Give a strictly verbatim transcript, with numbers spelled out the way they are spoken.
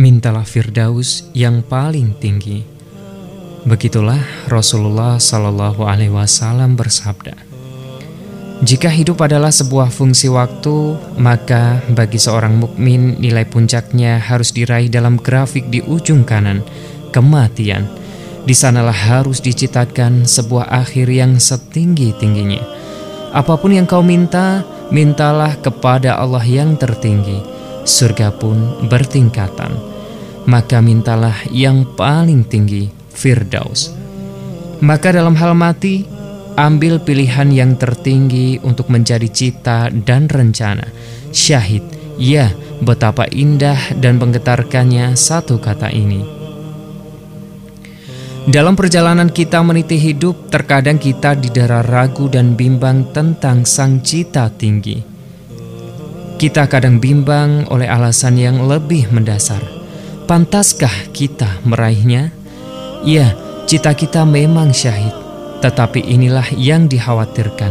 mintalah Firdaus yang paling tinggi. Begitulah Rasulullah Shallallahu Alaihi Wasallam bersabda, jika hidup adalah sebuah fungsi waktu, maka bagi seorang mukmin nilai puncaknya harus diraih dalam grafik di ujung kanan, kematian. Di sanalah harus diciptakan sebuah akhir yang setinggi-tingginya. Apapun yang kau minta, mintalah kepada Allah yang tertinggi. Surga pun bertingkatan. Maka mintalah yang paling tinggi, Firdaus. Maka dalam hal mati, ambil pilihan yang tertinggi untuk menjadi cita dan rencana. Syahid, ya, betapa indah dan menggetarkannya satu kata ini. Dalam perjalanan kita meniti hidup, terkadang kita didera ragu dan bimbang tentang sang cita tinggi. Kita kadang bimbang oleh alasan yang lebih mendasar. Pantaskah kita meraihnya? Ya, cita kita memang syahid, tetapi inilah yang dikhawatirkan.